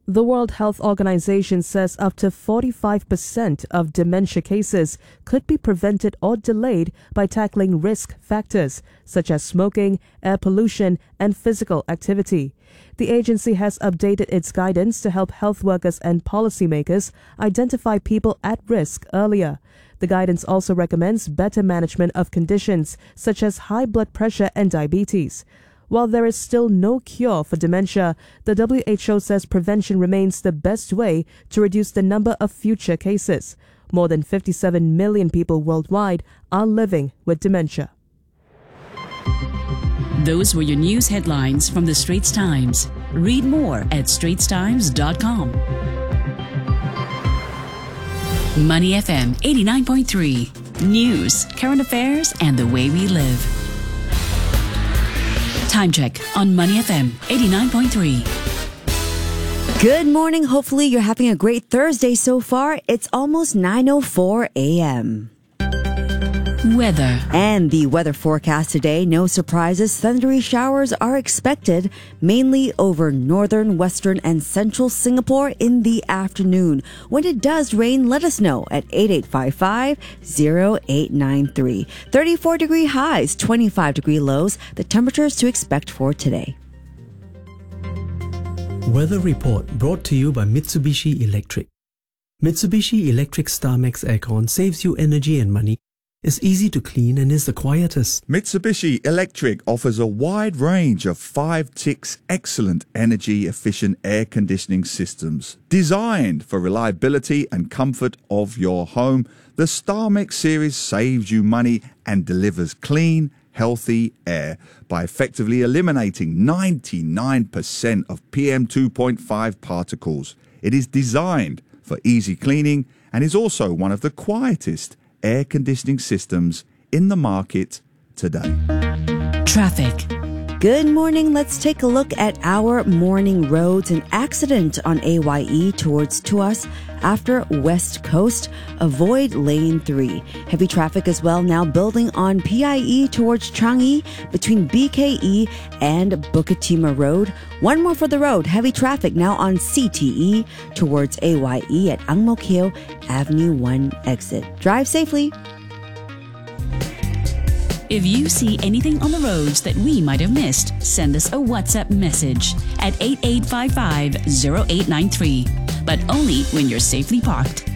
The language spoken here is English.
The World Health Organization says up to 45% of dementia cases could be prevented or delayed by tackling risk factors such as smoking, air pollution, and physical activity. The agency has updated its guidance to help health workers and policymakers identify people at risk earlier. The guidance also recommends better management of conditions such as high blood pressure and diabetes. While there is still no cure for dementia, the WHO says prevention remains the best way to reduce the number of future cases. More than 57 million people worldwide are living with dementia. Those were your news headlines from the Straits Times. Read more at straitstimes.com. Money FM 89.3. News, current affairs, and the way we live. Time check on Money FM 89.3. Good morning. Hopefully you're having a great Thursday so far. It's almost 9:04 a.m. Weather. And the weather forecast today, no surprises. Thundery showers are expected mainly over northern, western, and central Singapore in the afternoon. When it does rain, let us know at 8855-0893. 34-degree highs, 25-degree lows, the temperatures to expect for today. Weather report brought to you by Mitsubishi Electric. Mitsubishi Electric StarMax Aircon saves you energy and money, is easy to clean, and is the quietest. Mitsubishi Electric offers a wide range of 5-TICS excellent energy-efficient air conditioning systems. Designed for reliability and comfort of your home, the StarMax series saves you money and delivers clean, healthy air by effectively eliminating 99% of PM2.5 particles. It is designed for easy cleaning and is also one of the quietest air conditioning systems in the market today. Traffic. Good morning. Let's take a look at our morning roads. An accident on AYE towards Tuas after West Coast. Avoid lane 3. Heavy traffic as well now building on PIE towards Changi between BKE and Bukit Timah Road. One more for the road. Heavy traffic now on CTE towards AYE at Ang Mo Kio Avenue 1 exit. Drive safely. If you see anything on the roads that we might have missed, send us a WhatsApp message at 8855-0893. But only when you're safely parked.